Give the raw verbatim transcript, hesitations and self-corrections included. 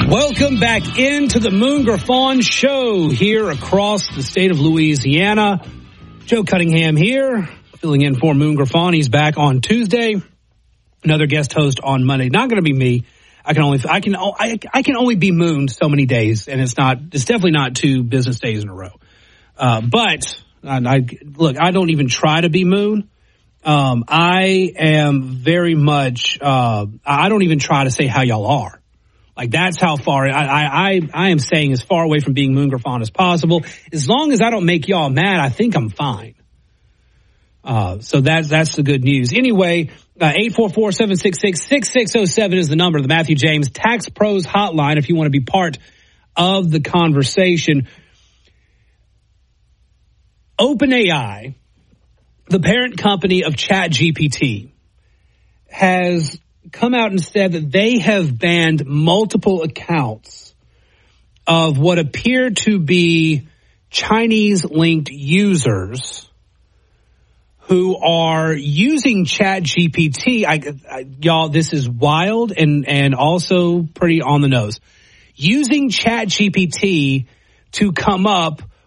Welcome back into the Moon Griffon Show here across the state of Louisiana. Joe Cunningham here, filling in for Moon Griffon. He's back on Tuesday. Another guest host on Monday. Not going to be me. I can only I can I, I can only be mooned so many days, and it's not it's definitely not two business days in a row. Uh, but I, I look, I don't even try to be moon. Um, I am very much. Uh, I don't even try to say how y'all are. Like, that's how far I, I, I am saying as far away from being Moon Griffon as possible. As long as I don't make y'all mad, I think I'm fine. Uh, so that's, that's the good news. Anyway, uh, eight four four, seven six six, six six zero seven is the number, the Matthew James Tax Pros hotline if you want to be part of the conversation. OpenAI, the parent company of ChatGPT, has come out and said that they have banned multiple accounts of what appear to be Chinese-linked users who are using ChatGPT. I, I, y'all, this is wild and, and also pretty on the nose. Using ChatGPT to come up